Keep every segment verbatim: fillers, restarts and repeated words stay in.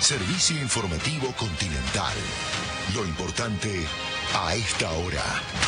Servicio informativo Continental. Lo importante a esta hora.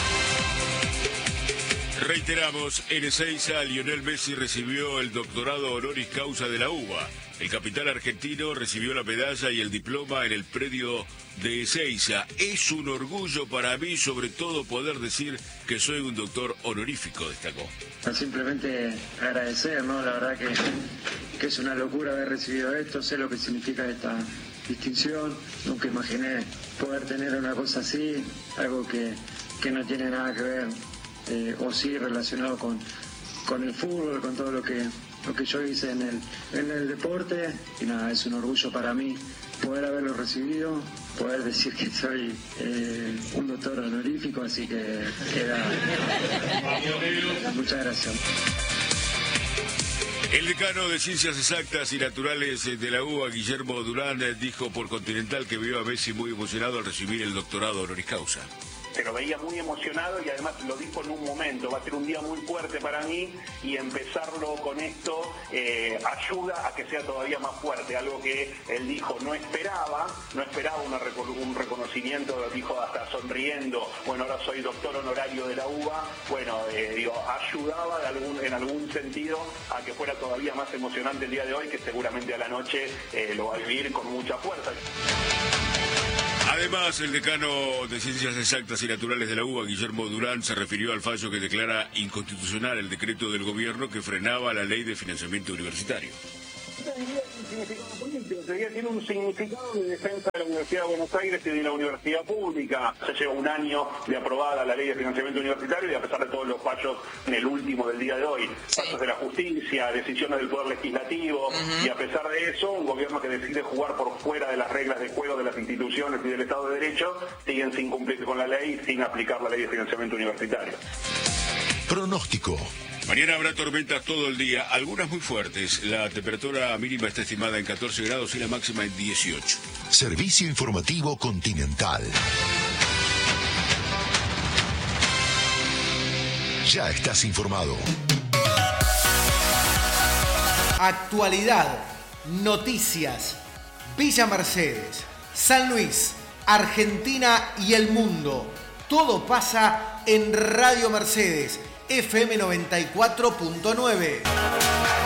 Reiteramos, en Ezeiza, Lionel Messi recibió el doctorado honoris causa de la U B A. El capitán argentino recibió la medalla y el diploma en el predio de Ezeiza. Es un orgullo para mí, sobre todo, poder decir que soy un doctor honorífico, destacó. Simplemente agradecer, ¿no? La verdad que, que es una locura haber recibido esto, sé lo que significa esta distinción. Nunca imaginé poder tener una cosa así, algo que, que no tiene nada que ver, eh, o sí relacionado con, con el fútbol, con todo lo que... lo que yo hice en el, en el deporte, y nada, es un orgullo para mí poder haberlo recibido, poder decir que soy eh, un doctor honorífico, así que queda... Muchas gracias. El decano de Ciencias Exactas y Naturales de la U B A, Guillermo Durán, dijo por Continental que vio a Messi muy emocionado al recibir el doctorado honoris causa. Se lo veía muy emocionado y además lo dijo en un momento, va a ser un día muy fuerte para mí y empezarlo con esto eh, ayuda a que sea todavía más fuerte, algo que él dijo no esperaba, no esperaba una, un reconocimiento, lo dijo hasta sonriendo, bueno, ahora soy doctor honorario de la U B A, bueno, eh, digo, ayudaba de algún, en algún sentido a que fuera todavía más emocionante el día de hoy, que seguramente a la noche eh, lo va a vivir con mucha fuerza. Además, el decano de Ciencias Exactas y Naturales de la U B A, Guillermo Durán, se refirió al fallo que declara inconstitucional el decreto del gobierno que frenaba la ley de financiamiento universitario. Tiene un significado de defensa de la Universidad de Buenos Aires y de la universidad pública. Se lleva un año de aprobada la ley de financiamiento universitario y a pesar de todos los fallos en el último del día de hoy, sí. Fallos de la justicia, decisiones del Poder Legislativo, uh-huh. Y a pesar de eso, un gobierno que decide jugar por fuera de las reglas de juego de las instituciones y del Estado de Derecho, siguen sin cumplir con la ley, sin aplicar la ley de financiamiento universitario. Pronóstico. Mañana habrá tormentas todo el día, algunas muy fuertes. La temperatura mínima está estimada en catorce grados y la máxima en dieciocho. Servicio informativo Continental. Ya estás informado. Actualidad, noticias, Villa Mercedes, San Luis, Argentina y el mundo. Todo pasa en Radio Mercedes, F M noventa y cuatro punto nueve.